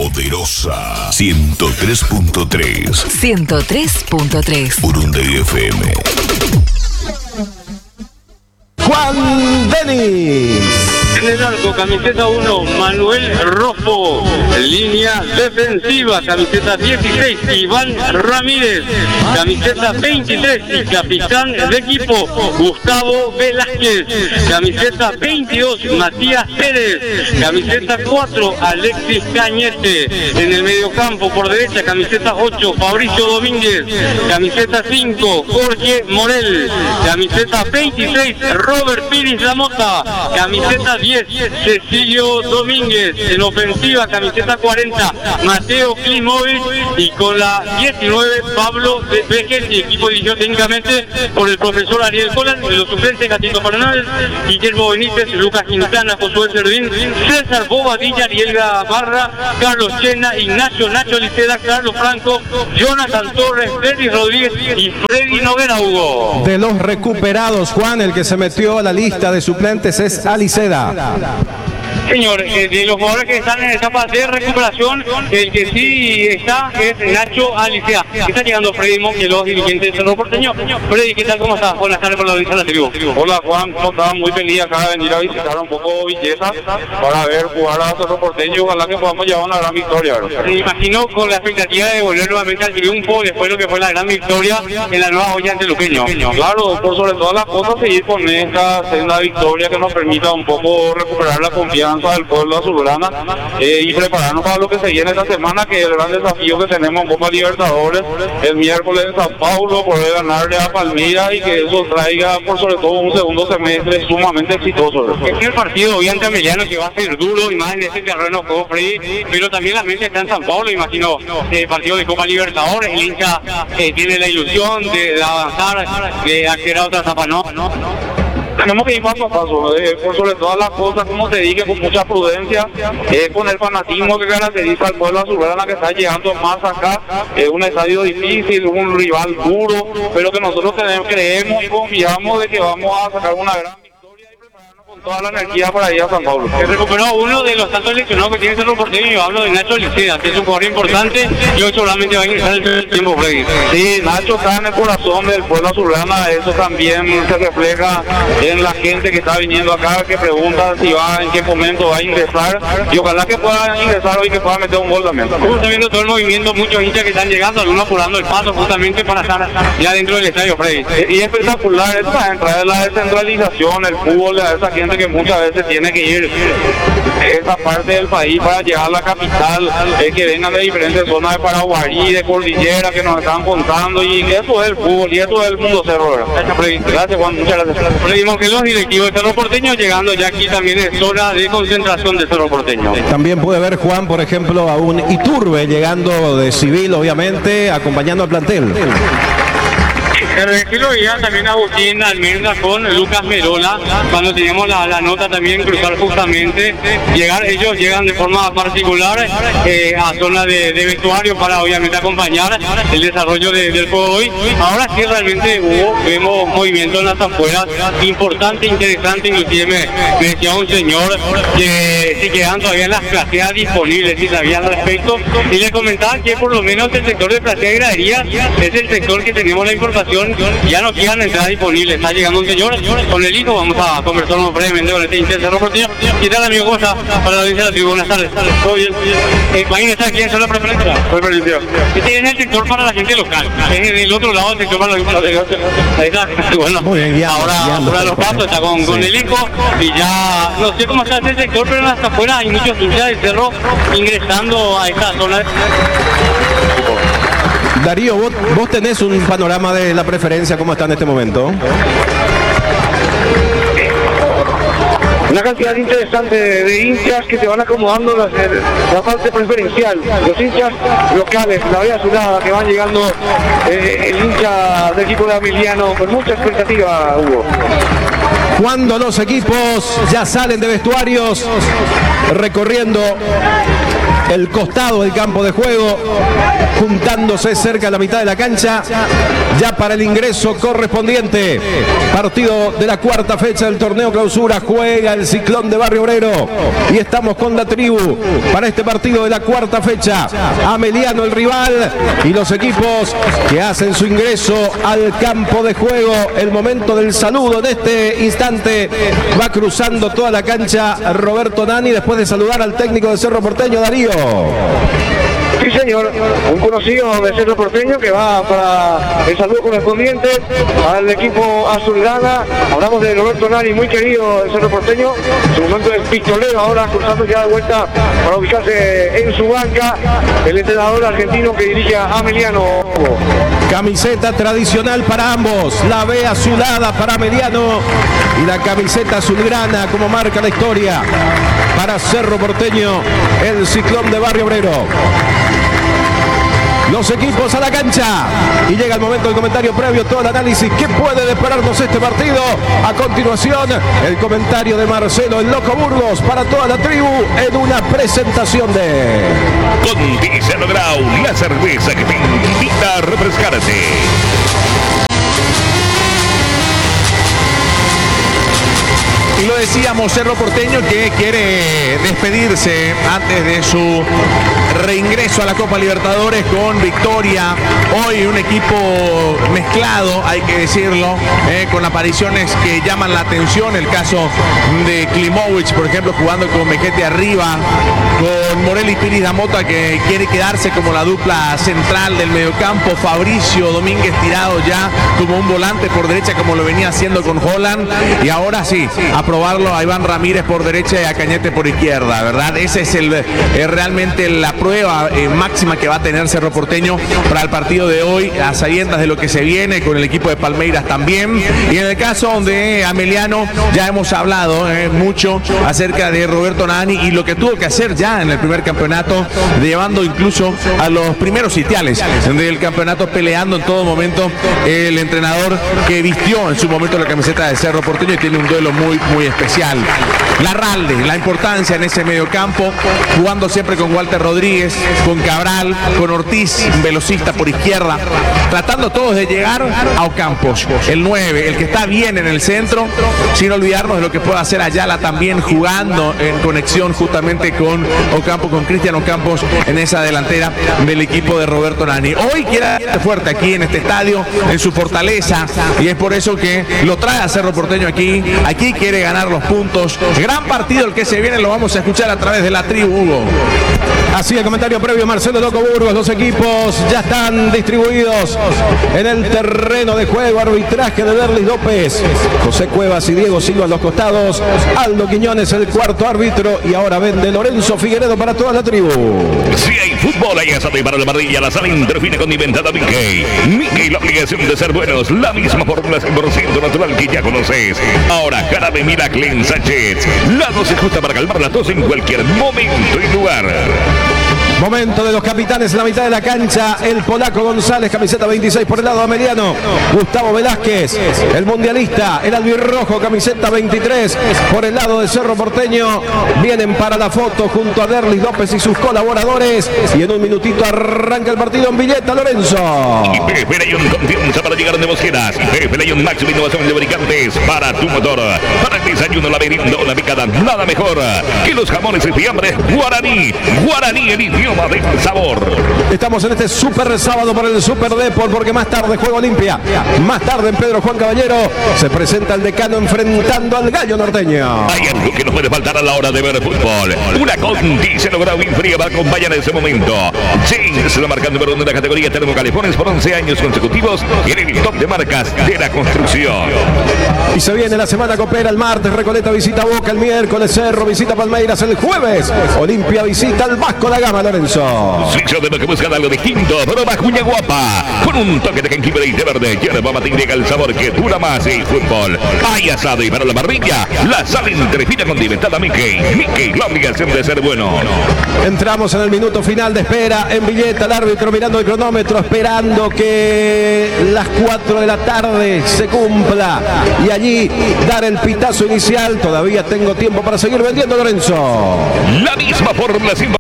Poderosa 103.3. 103.3. Urunday FM. Juan Denis. En el arco, camiseta 1, Manuel Rojo. Línea defensiva, camiseta 16, Iván Ramírez. Camiseta 23 y capitán de equipo, Gustavo Velázquez. Camiseta 22, Matías Pérez. Camiseta 4, Alexis Cañete. En el mediocampo, por derecha, camiseta 8, Fabricio Domínguez. Camiseta 5, Jorge Morel. Camiseta 26, Robert Piris Lamota. Camiseta 10, Cecilio Domínguez. En ofensiva, camiseta 40, Mateo Klimovic. Y con la 19, Pablo Becker. Y equipo dirigido técnicamente por el profesor Ariel Colan. Los suplentes, Gatito Fernández, Guillermo Benítez, Lucas Quintana, Josué Servín, César Bobadilla, Ariel Gamarra, Carlos Chena, Ignacio Nacho Liceda, Carlos Franco, Jonathan Torres, Freddy Rodríguez y Freddy Noguera, Hugo. De los recuperados, Juan, el que se metió a la lista de suplentes es Aliceda. Señor, de los jugadores que están en etapa de recuperación, el que sí está es Nacho Alicea. Está llegando Freddy Monque, los dirigentes del Cerro Porteño. Freddy, ¿qué tal? ¿Cómo estás? Buenas tardes por la audiencia de la tribu. Hola Juan, estaba muy feliz acá de venir a visitar un poco Villeta para ver jugar a Cerro Porteño. Ojalá que podamos llevar una gran victoria, ¿verdad? Me imagino con la expectativa de volver nuevamente al triunfo después de lo que fue la gran victoria en la nueva olla ante Luqueño. Claro, por sobre todas las cosas, seguir con esta senda victoria que nos permita un poco recuperar la confianza del pueblo azulgrana y prepararnos para lo que se viene esta semana, que es el gran desafío que tenemos en Copa Libertadores el miércoles en San Paulo, poder ganarle a Palmira y que eso traiga por sobre todo un segundo semestre sumamente exitoso. Es el partido hoy ante Ameliano que va a ser duro y más en ese terreno juego Freddy, pero también la mente está en San Paulo, imagino, el partido de Copa Libertadores, el hincha tiene la ilusión de avanzar, de acceder a otra etapa, ¿no? Tenemos que ir paso a paso, por sobre todas las cosas, como se dice, con mucha prudencia, con el fanatismo que caracteriza al pueblo azulgrana que está llegando más acá. Es un estadio difícil, un rival duro, pero que nosotros creemos y confiamos de que vamos a sacar una gran victoria y prepararnos con toda la energía para ir a San Pablo. Se recuperó uno de los tantos lesionados que tiene Cerro Porteño, yo hablo de Nacho Liceda, que es un jugador importante y hoy solamente va a ingresar el tiempo, Freddy. Sí, Nacho está en el corazón del pueblo azulgrana, eso también se refleja en la gente que está viniendo acá, que pregunta si va, en qué momento va a ingresar, y ojalá que pueda ingresar hoy, que pueda meter un gol también. Está viendo todo el movimiento, muchos hinchas que están llegando, algunos apurando el paso justamente para estar ya dentro del estadio, Freddy. Y es espectacular, esto es entrar en la descentralización, el fútbol, a esa gente que muchas veces tiene que ir esa parte del país para llegar a la capital, que vengan de diferentes zonas de Paraguarí, de Cordillera, que nos están contando, y eso es el fútbol, y eso es el mundo cerro. Gracias Juan, muchas gracias. Pedimos que los directivos de Cerro Porteño llegando ya aquí también es zona de concentración de Cerro Porteño. También puede ver, Juan, por ejemplo, a un Iturbe llegando de civil, obviamente, acompañando al plantel. El estilo veía también a Agustín Almendra con Lucas Merola, cuando teníamos la nota también cruzar justamente, ellos llegan de forma particular a zona de vestuario para obviamente acompañar el desarrollo del juego hoy. Ahora sí realmente vemos movimiento en las afueras, importante, interesante, inclusive me decía un señor que si quedan todavía las plateas disponibles, si sabían al respecto, y le comentaba que por lo menos el sector de platea y gradería es el sector que tenemos la información, ya no quedan entradas disponibles. Está llegando un señor con el hijo, vamos a conversar brevemente con este hincha de Cerro Porteño. ¿Qué tal, amigo? ¿Cómo está? Para la audiencia de la tribu, buenas tardes. ¿Todo bien? ¿Imagínate está aquí en zona preferencia? Preferencia. Este es el sector para la gente local, es del otro lado del sector para la gente. Ahí está. Bueno, muy bien, ahora los pasos está con el hijo y ya no sé cómo está ese sector, pero hasta afuera hay muchos hinchas del Cerro ingresando a esta zona. Darío, vos tenés un panorama de la preferencia, ¿cómo está en este momento? Una cantidad interesante de hinchas que se van acomodando la parte preferencial, los hinchas locales, la vía azulada que van llegando, el hincha del equipo de Ameliano con mucha expectativa, Hugo. Cuando los equipos ya salen de vestuarios, recorriendo el costado del campo de juego, juntándose cerca de la mitad de la cancha, ya para el ingreso correspondiente. Partido de la cuarta fecha del torneo clausura, juega el Ciclón de Barrio Obrero y estamos con la tribu para este partido de la cuarta fecha. Ameliano el rival y los equipos que hacen su ingreso al campo de juego. El momento del saludo en este instante, va cruzando toda la cancha Roberto Nani después de saludar al técnico de Cerro Porteño, Darío. Sí, señor, un conocido de Cerro Porteño que va para el saludo correspondiente al equipo azulgrana. Hablamos de Roberto Nani, muy querido del Cerro Porteño. Su momento es pistolero, ahora cruzando ya de vuelta para ubicarse en su banca el entrenador argentino que dirige a Ameliano. Camiseta tradicional para ambos, la B azulada para Ameliano y la camiseta azulgrana como marca la historia para Cerro Porteño, el Ciclón de Barrio Obrero. Los equipos a la cancha y llega el momento del comentario previo, todo el análisis. ¿Qué puede depararnos este partido? A continuación, el comentario de Marcelo el Loco Burgos para toda la tribu en una presentación de Contiza Grau, la cerveza que te invita a refrescarte. Y lo decíamos, Cerro Porteño que quiere despedirse antes de su reingreso a la Copa Libertadores con victoria. Hoy un equipo mezclado, hay que decirlo, con apariciones que llaman la atención. El caso de Klimovic, por ejemplo, jugando con Mequete arriba, con Morelli Piris da Mota, que quiere quedarse como la dupla central del mediocampo. Fabricio Domínguez tirado ya como un volante por derecha, como lo venía haciendo con Holland. Y ahora sí, a probarlo a Iván Ramírez por derecha y a Cañete por izquierda, ¿verdad? Esa es realmente la prueba máxima que va a tener Cerro Porteño para el partido de hoy, a sabiendas de lo que se viene con el equipo de Palmeiras también. Y en el caso de Ameliano, ya hemos hablado mucho acerca de Roberto Nani y lo que tuvo que hacer ya en el primer campeonato, llevando incluso a los primeros sitiales del campeonato, peleando en todo momento el entrenador que vistió en su momento la camiseta de Cerro Porteño y tiene un duelo muy especial. Larralde, la importancia en ese mediocampo, jugando siempre con Walter Rodríguez, con Cabral, con Ortiz, un velocista por izquierda, tratando todos de llegar a Ocampos, el 9, el que está bien en el centro, sin olvidarnos de lo que puede hacer Ayala también jugando en conexión justamente con Ocampo, con Cristian Ocampos en esa delantera del equipo de Roberto Nani. Hoy quiere fuerte aquí en este estadio, en su fortaleza, y es por eso que lo trae a Cerro Porteño aquí quiere ganar los puntos. Gran partido el que se viene, lo vamos a escuchar a través de la tribu, Hugo. Así el comentario previo, Marcelo Loco Burgos. Los equipos ya están distribuidos en el terreno de juego. Arbitraje de Derlis López, José Cuevas y Diego Silva a los costados, Aldo Quiñones el cuarto árbitro y ahora vende Lorenzo Figueredo para toda la tribu. Si hay fútbol, hay asado y para la parrilla, la sala interfine condimentada Mickey. Mickey, la obligación de ser buenos, la misma fórmula 100% natural que ya conoces. Ahora Jarabe Miracle en Sánchez, la dosis justa para calmar la tos en cualquier momento y lugar. Momento de los capitanes en la mitad de la cancha. El polaco González, camiseta 26 por el lado de Ameliano. Gustavo Velázquez, el mundialista, el albirrojo, camiseta 23 por el lado de Cerro Porteño. Vienen para la foto junto a Derlis López y sus colaboradores. Y en un minutito arranca el partido en Villeta, Lorenzo. Y Pepe Leyón, confianza para llegar donde vos quieras. Pepe Leyón, máxima innovación de lubricantes para tu motor. Para el desayuno, la merienda o la picada, nada mejor que los jamones y fiambres Guaraní. Guaraní, el idioma del sabor. Estamos en este super sábado para el Super Depor, porque más tarde juega Olimpia. Más tarde en Pedro Juan Caballero se presenta el decano enfrentando al Gallo Norteño. Hay algo que no puede faltar a la hora de ver fútbol. Una Contiza Grau fría va a acompañar en ese momento. James, la marca número 1 de la categoría termocalifones por 11 años consecutivos y en el top de marcas de la construcción. Y se viene la semana copera. El martes Recoleta visita Boca, el miércoles Cerro visita Palmeiras, el jueves Olimpia visita al Vasco da Gama, Lorenzo. Lorenzo. Si yo de lo que buscan algo distinto, broma cuña guapa. Con un toque de jengibre y té verde, yerba mate indica el sabor que dura más y fútbol. Hay asado y para la parrilla, la sal entrefina condimentada Mickey. Mickey, la obligación de ser bueno. Entramos en el minuto final de espera en Villeta, el árbitro mirando el cronómetro, esperando que las 4 de la tarde se cumpla y allí dar el pitazo inicial. Todavía tengo tiempo para seguir vendiendo, Lorenzo. La misma fórmula 100%